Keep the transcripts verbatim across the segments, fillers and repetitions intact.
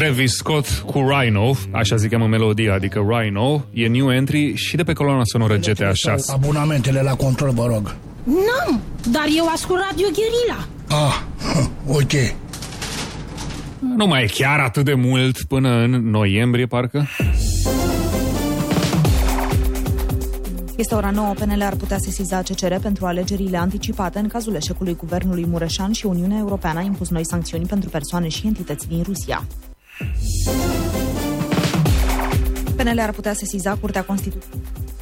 Travis Scott cu Rhino, așa se cheamă melodia, adică Rhino, e new entry și de pe coloana sonoră G T A șase. Abonamentele la control, vă rog. N-am, dar eu ascult Radio Guerilla. Ah, ok. Nu mai e chiar atât de mult până în noiembrie, parcă. Este ora nouă, P N L ar putea sesiza C C R pentru alegerile anticipate în cazul eșecului guvernului Mureșan și Uniunea Europeană a impus noi sancțiuni pentru persoane și entități din Rusia. P N L ar putea sesiza Curtea Constituțională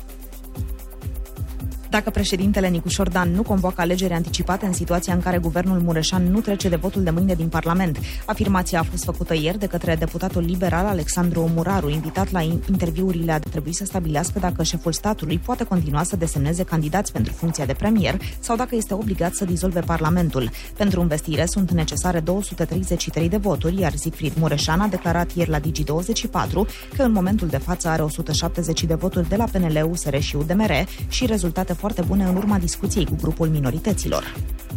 dacă președintele Nicușor Dan nu convoacă alegeri anticipate în situația în care guvernul Mureșan nu trece de votul de mâine din Parlament. Afirmația a fost făcută ieri de către deputatul liberal Alexandru Muraru, invitat la interviurile a trebuit să stabilească dacă șeful statului poate continua să desemneze candidați pentru funcția de premier sau dacă este obligat să dizolve Parlamentul. Pentru învestire sunt necesare două sute treizeci și trei de voturi, iar Siegfried Mureșan a declarat ieri la Digi douăzeci și patru că în momentul de față are o sută șaptezeci de voturi de la P N L, U S R și U D M R și rezultate foarte bune în urma discuției cu grupul minorităților.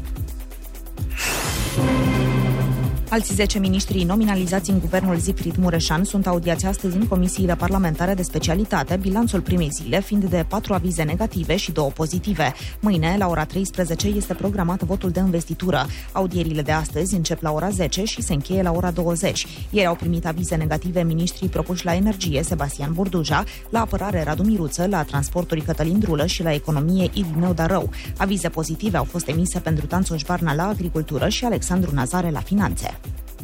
Alții zece miniștri nominalizați în guvernul Siegfried Mureșan sunt audiați astăzi în comisiile parlamentare de specialitate, bilanțul primei zile fiind de patru avize negative și două pozitive. Mâine, la ora treisprezece, este programat votul de investitură. Audierile de astăzi încep la ora zece și se încheie la ora douăzeci. Ieri au primit avize negative miniștrii propuși la energie, Sebastian Burduja, la apărare, Radu Miruță, la transporturi, Cătălin Drulă și la economie, Irineu Darău. Avize pozitive au fost emise pentru Tanțoș Barna la agricultură și Alexandru Nazare la finanțe.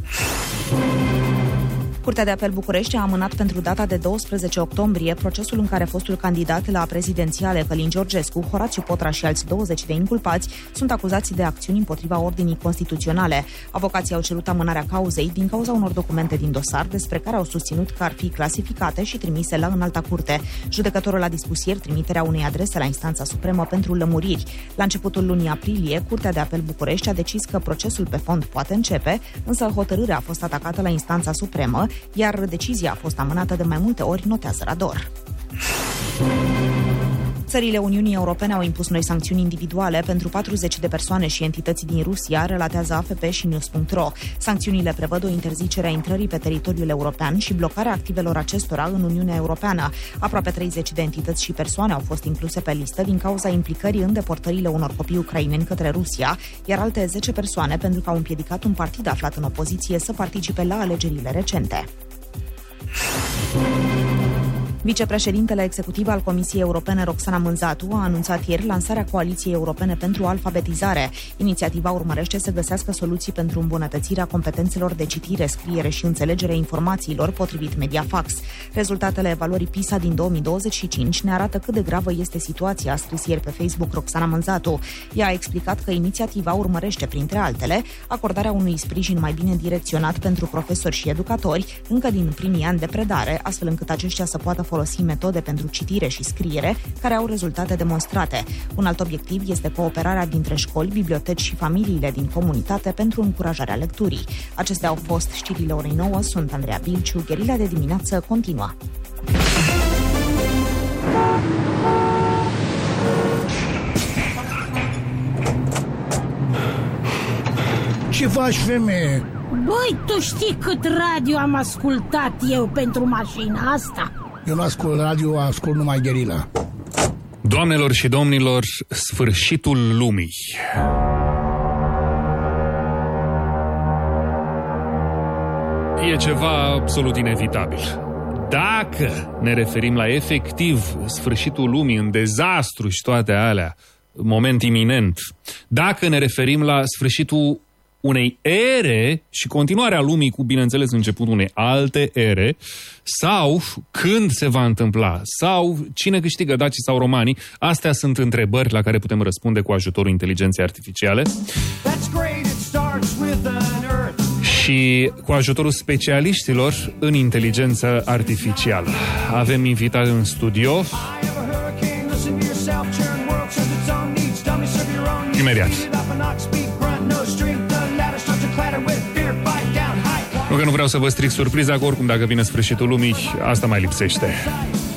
Curtea de Apel București a amânat pentru data de douăsprezece octombrie procesul în care fostul candidat la prezidențiale Călin Georgescu, Horațiu Potra și alți douăzeci de inculpați sunt acuzați de acțiuni împotriva ordinii constituționale. Avocații au cerut amânarea cauzei din cauza unor documente din dosar despre care au susținut că ar fi clasificate și trimise la Înalta Curte. Judecătorul a dispus ieri trimiterea unei adrese la Instanța Supremă pentru lămuriri. La începutul lunii aprilie, Curtea de Apel București a decis că procesul pe fond poate începe, însă hotărârea a fost atacată la Instanța Supremă, iar decizia a fost amânată de mai multe ori, notează Rador. Țările Uniunii Europene au impus noi sancțiuni individuale pentru patruzeci de persoane și entități din Rusia, relatează A F P și News punct ro. Sancțiunile prevăd o interzicere a intrării pe teritoriul european și blocarea activelor acestora în Uniunea Europeană. Aproape treizeci de entități și persoane au fost incluse pe listă din cauza implicării în deportările unor copii ucraineni către Rusia, iar alte zece persoane pentru că au împiedicat un partid aflat în opoziție să participe la alegerile recente. Vicepreședintele executiv al Comisiei Europene, Roxana Mânzatu, a anunțat ieri lansarea Coaliției Europene pentru Alfabetizare. Inițiativa urmărește să găsească soluții pentru îmbunătățirea competențelor de citire, scriere și înțelegere informațiilor, potrivit Mediafax. Rezultatele evaluării PISA din două mii douăzeci și cinci ne arată cât de gravă este situația, a scris ieri pe Facebook Roxana Mânzatu. Ea a explicat că inițiativa urmărește, printre altele, acordarea unui sprijin mai bine direcționat pentru profesori și educatori încă din primii ani de predare, astfel încât aceștia să poată folosi metode pentru citire și scriere care au rezultate demonstrate. Un alt obiectiv este cooperarea dintre școli, biblioteci și familiile din comunitate pentru încurajarea lecturii. Acestea au fost știrile orei nouă, sunt Andreea Bilciu, Gherila de dimineață continuă. Ce faci, femeie? Băi, tu știi cât radio am ascultat eu pentru mașina asta? Eu nu ascult radio, ascult numai Gherila. Doamnelor și domnilor, sfârșitul lumii. E ceva absolut inevitabil. Dacă ne referim la efectiv sfârșitul lumii în dezastru și toate alea, moment iminent, dacă ne referim la sfârșitul unei ere și continuarea lumii cu, bineînțeles, începutul unei alte ere, sau când se va întâmpla, sau cine câștigă, dacii sau romanii, astea sunt întrebări la care putem răspunde cu ajutorul inteligenței artificiale. Și cu ajutorul specialiștilor în inteligență artificială. Avem invitat în studio imediat. Nu că nu vreau să vă stric surpriza, că oricum dacă vine sfârșitul lumii, asta mai lipsește.